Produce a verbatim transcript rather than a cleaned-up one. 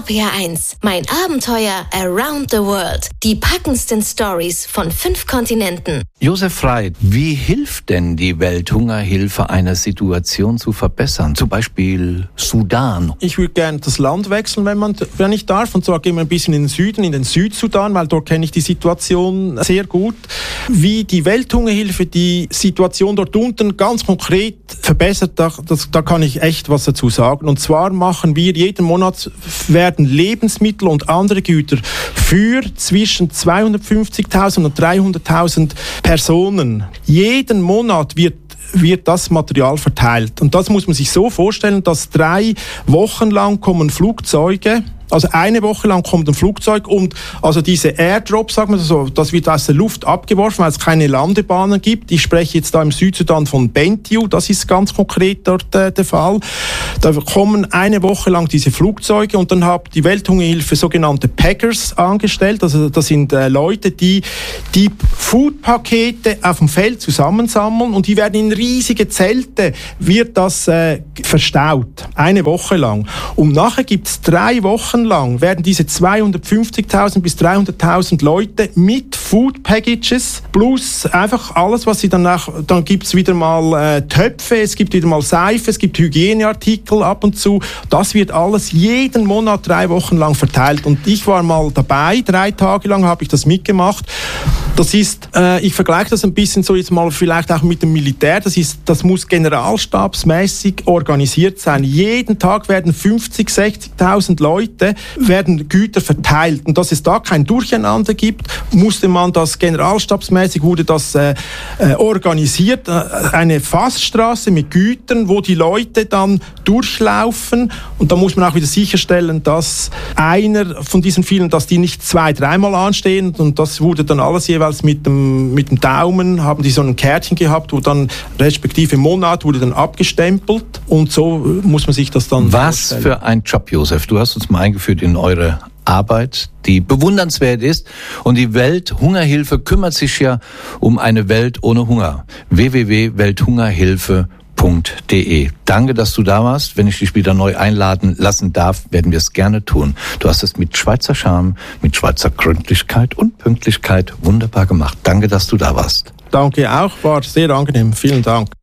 R P R eins. Mein Abenteuer around the world. Die packendsten Stories von fünf Kontinenten. Josef Frey, wie hilft denn die Welthungerhilfe, eine Situation zu verbessern? Zum Beispiel Sudan. Ich würde gerne das Land wechseln, wenn, man, wenn ich darf. Und zwar gehen wir ein bisschen in den Süden, in den Südsudan, weil dort kenne ich die Situation sehr gut. Wie die Welthungerhilfe die Situation dort unten ganz konkret verbessert, da, das, da kann ich echt was dazu sagen. Und zwar machen wir jeden Monat, werden Lebensmittel und andere Güter für zwischen zweihundertfünfzigtausend und dreihunderttausend Personen. Jeden Monat wird wird das Material verteilt. Und das muss man sich so vorstellen, dass drei Wochen lang kommen Flugzeuge, also eine Woche lang kommt ein Flugzeug und also diese Airdrop, sagen wir so, das wird aus der Luft abgeworfen, weil es keine Landebahnen gibt. Ich spreche jetzt da im Südsudan von Bentiu, das ist ganz konkret dort äh, der Fall. Da kommen eine Woche lang diese Flugzeuge und dann hat die Welthungerhilfe sogenannte Packers angestellt, also das sind äh, Leute, die die Foodpakete auf dem Feld zusammensammeln und die werden in riesige Zelte, wird das äh, verstaut, eine Woche lang. Und nachher gibt es drei Wochen lang werden diese zweihundertfünfzigtausend bis dreihunderttausend Leute mit Food Packages plus einfach alles, was sie danach, dann gibt's wieder mal äh, Töpfe, es gibt wieder mal Seife, es gibt Hygieneartikel ab und zu. Das wird alles jeden Monat drei Wochen lang verteilt. Und ich war mal dabei, drei Tage lang habe ich das mitgemacht. Das ist, äh, ich vergleiche das ein bisschen so jetzt mal vielleicht auch mit dem Militär. Das ist, das muss generalstabsmäßig organisiert sein. Jeden Tag werden fünfzig, sechzigtausend Leute werden Güter verteilt. Und dass es da kein Durcheinander gibt, musste man das generalstabsmäßig, wurde das äh, äh, organisiert. Äh, eine Fassstraße mit Gütern, wo die Leute dann durchlaufen. Und da muss man auch wieder sicherstellen, dass einer von diesen vielen, dass die nicht zwei, dreimal anstehen. Und das wurde dann alles jeweils mit dem, mit dem Daumen, haben die so ein Kärtchen gehabt, wo dann respektive Monat wurde dann abgestempelt. Und so muss man sich das dann Was vorstellen. für ein Job, Josef. Du hast uns mal eingeführt in eure Arbeit, die bewundernswert ist. Und die Welthungerhilfe kümmert sich ja um eine Welt ohne Hunger. w w w punkt welthungerhilfe punkt d e. Danke, dass du da warst. Wenn ich dich wieder neu einladen lassen darf, werden wir es gerne tun. Du hast es mit Schweizer Charme, mit Schweizer Gründlichkeit und Pünktlichkeit wunderbar gemacht. Danke, dass du da warst. Danke auch, war sehr angenehm. Vielen Dank.